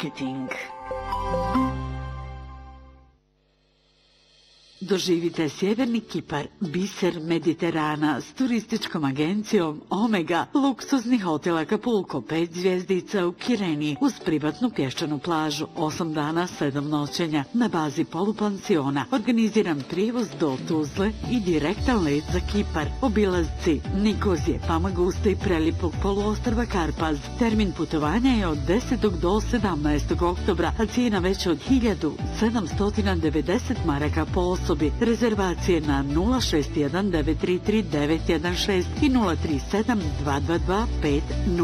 marketing. Doživite Sjeverni Kipar, biser Mediterana s turističkom agencijom Omega, luksuzni hotel Acapulco, 5 zvjezdica u Kireni uz privatnu pješčanu plažu, 8 dana, 7 noćenja na bazi polupansiona, organiziran prijevoz do Tuzle i direktan let za Kipar, obilazci Nikozije, Famaguste i prelijepog poluostrva Karpaz. Termin putovanja je od 10. do 17. oktobra, a cijena veća od 1790 maraka po osobi. Rezervacije na 061 933 916 i 037 222 5